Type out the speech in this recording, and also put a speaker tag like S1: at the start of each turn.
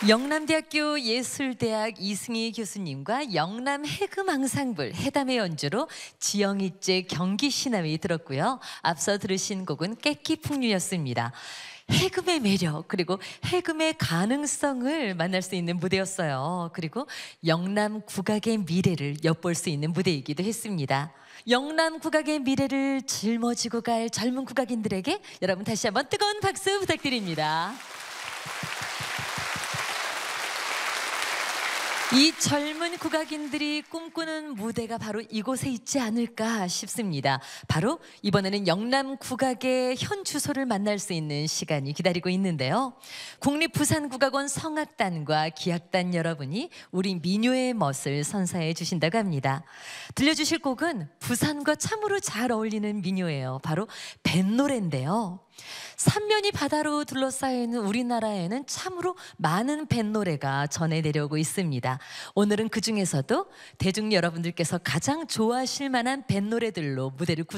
S1: 영남대학교 예술대학 이승희 교수님과 영남 해금 앙상블 해담의 연주로 지영이째 경기시남이 들었고요. 앞서 들으신 곡은 깨끼풍류였습니다. 해금의 매력 그리고 해금의 가능성을 만날 수 있는 무대였어요. 그리고 영남 국악의 미래를 엿볼 수 있는 무대이기도 했습니다. 영남 국악의 미래를 짊어지고 갈 젊은 국악인들에게 여러분 다시 한번 뜨거운 박수 부탁드립니다. 이 젊은 국악인들이 꿈꾸는 무대가 바로 이곳에 있지 않을까 싶습니다. 바로 이번에는 영남 국악의 현 주소를 만날 수 있는 시간이 기다리고 있는데요. 국립부산국악원 성악단과 기악단 여러분이 우리 민요의 멋을 선사해 주신다고 합니다. 들려주실 곡은 부산과 참으로 잘 어울리는 민요예요. 바로 뱃노래인데요. 삼면이 바다로 둘러싸여 있는 우리나라에는 참으로 많은 뱃노래가 전해 내려오고 있습니다. 오늘은 그 중에서도 대중 여러분들께서 가장 좋아하실 만한 뱃노래들로 무대를